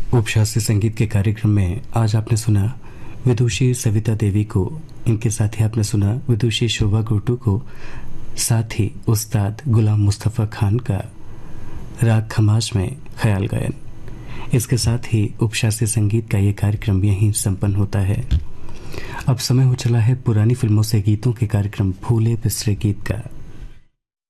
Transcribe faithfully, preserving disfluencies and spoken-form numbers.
उपशास्त्रीय संगीत के कार्यक्रम में आज आपने सुना विदुषी सविता देवी को, इनके साथ ही आपने सुना विदुषी शोभा गुर्टू को, साथ ही उस्ताद गुलाम मुस्तफ़ा खान का राग खमाज में ख्याल गायन। इसके साथ ही उपशास्त्रीय संगीत का ये कार्यक्रम यहीं संपन्न होता है। अब समय हो चला है पुरानी फिल्मों से गीतों के कार्यक्रम फूले बिसरे गीत का।